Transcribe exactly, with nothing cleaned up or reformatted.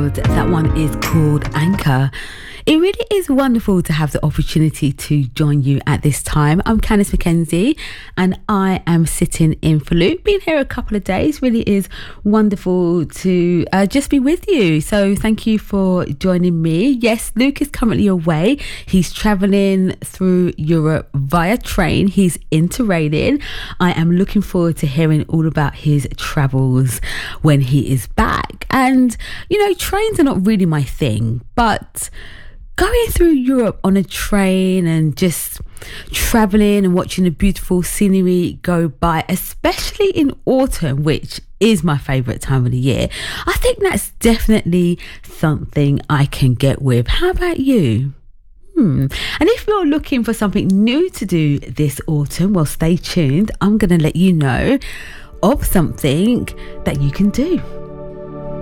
Wild. That one is called Anchor. It really is wonderful to have the opportunity to join you at this time. I'm Candice McKenzie and I am sitting in for Luke. Been here a couple of days. Really is wonderful to uh, just be with you. So thank you for joining me. Yes, Luke is currently away. He's travelling through Europe via train. He's interrailing. I am looking forward to hearing all about his travels when he is back. And, you know, trains are not really my thing, but going through Europe on a train and just travelling and watching the beautiful scenery go by, especially in autumn, which is my favourite time of the year, I think that's definitely something I can get with. How about you? Hmm. And if you're looking for something new to do this autumn, well, stay tuned. I'm going to let you know of something that you can do.